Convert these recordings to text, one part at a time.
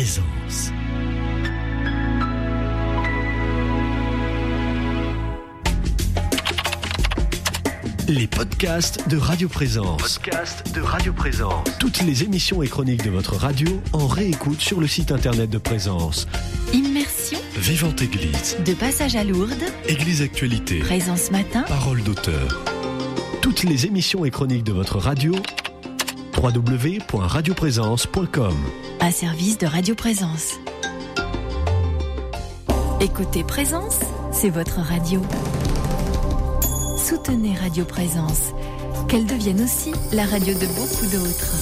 Présence. Les podcasts de Radio Présence. Toutes les émissions et chroniques de votre radio en réécoute sur le site internet de Présence. Immersion. Vivante Église. De passage à Lourdes. Église Actualité. Présence matin. Parole d'auteur. Toutes les émissions et chroniques de votre radio. www.radioprésence.com. Un service de Radio Présence. Écoutez Présence, c'est votre radio. Soutenez Radio Présence, qu'elle devienne aussi la radio de beaucoup d'autres.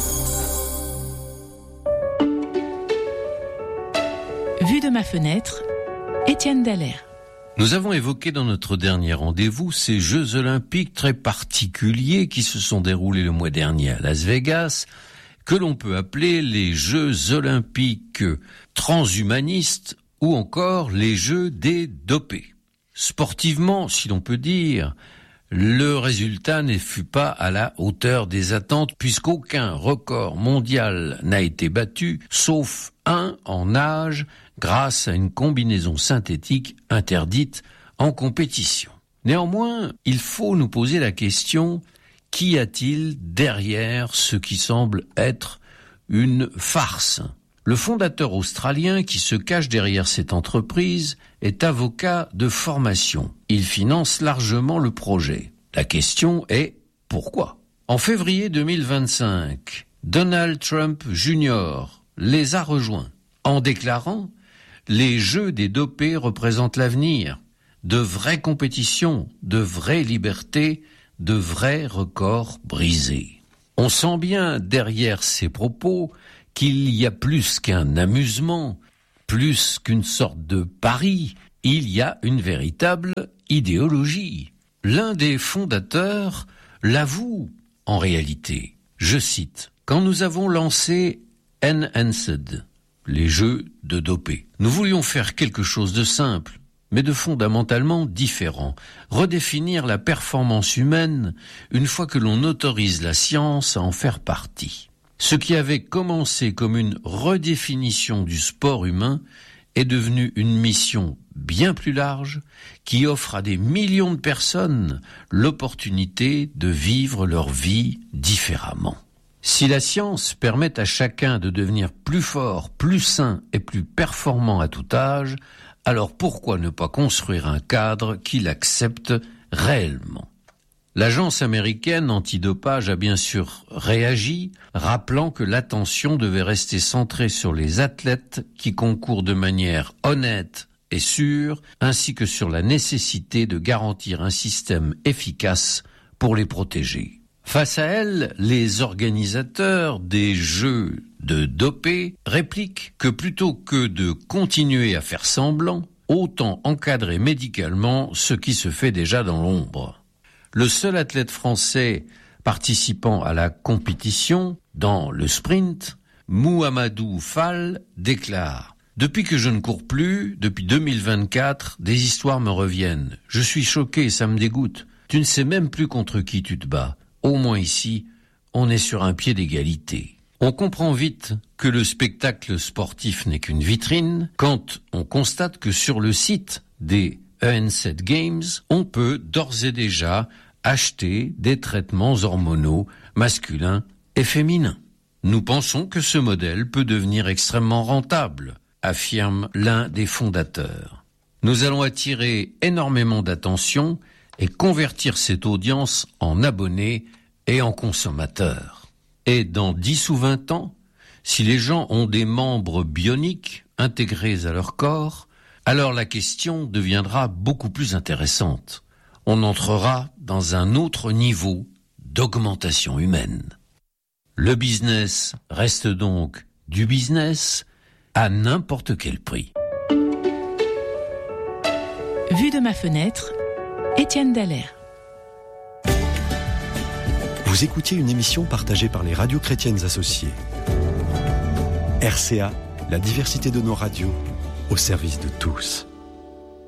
Vue de ma fenêtre, Étienne Dallaire. Nous avons évoqué dans notre dernier rendez-vous ces Jeux Olympiques très particuliers qui se sont déroulés le mois dernier à Las Vegas, que l'on peut appeler les Jeux Olympiques transhumanistes ou encore les Jeux des dopés. Sportivement, si l'on peut dire, le résultat ne fut pas à la hauteur des attentes puisqu'aucun record mondial n'a été battu, sauf un en nage grâce à une combinaison synthétique interdite en compétition. Néanmoins, il faut nous poser la question, qu'y a-t-il derrière ce qui semble être une farce ? Le fondateur australien qui se cache derrière cette entreprise est avocat de formation. Il finance largement le projet. La question est pourquoi ? En février 2025, Donald Trump Jr. les a rejoints en déclarant « Les Jeux des dopés représentent l'avenir, de vraies compétitions, de vraies libertés, de vrais records brisés ». On sent bien derrière ces propos qu'il y a plus qu'un amusement, plus qu'une sorte de pari, il y a une véritable idéologie. L'un des fondateurs l'avoue en réalité. Je cite, « Quand nous avons lancé Enhanced, les jeux de dopés, nous voulions faire quelque chose de simple, mais de fondamentalement différent, redéfinir la performance humaine une fois que l'on autorise la science à en faire partie. Ce qui avait commencé comme une redéfinition du sport humain est devenu une mission bien plus large qui offre à des millions de personnes l'opportunité de vivre leur vie différemment. Si la science permet à chacun de devenir plus fort, plus sain et plus performant à tout âge, alors pourquoi ne pas construire un cadre qui l'accepte réellement ? L'agence américaine antidopage a bien sûr réagi, rappelant que l'attention devait rester centrée sur les athlètes qui concourent de manière honnête et sûre, ainsi que sur la nécessité de garantir un système efficace pour les protéger. Face à elle, les organisateurs des Jeux de dopés répliquent que plutôt que de continuer à faire semblant, autant encadrer médicalement ce qui se fait déjà dans l'ombre. Le seul athlète français participant à la compétition, dans le sprint, Mouhamadou Fall, déclare « Depuis que je ne cours plus, depuis 2024, des histoires me reviennent. Je suis choqué, ça me dégoûte. Tu ne sais même plus contre qui tu te bats. Au moins ici, on est sur un pied d'égalité. » On comprend vite que le spectacle sportif n'est qu'une vitrine quand on constate que sur le site des Enhanced Games, on peut d'ores et déjà acheter des traitements hormonaux masculins et féminins. Nous pensons que ce modèle peut devenir extrêmement rentable, affirme l'un des fondateurs. Nous allons attirer énormément d'attention et convertir cette audience en abonnés et en consommateurs. Et dans 10 ou 20 ans, si les gens ont des membres bioniques intégrés à leur corps, alors la question deviendra beaucoup plus intéressante. On entrera dans un autre niveau d'augmentation humaine. Le business reste donc du business à n'importe quel prix. Vue de ma fenêtre, Étienne Dallaire. Vous écoutiez une émission partagée par les radios chrétiennes associées. RCA, la diversité de nos radios, au service de tous.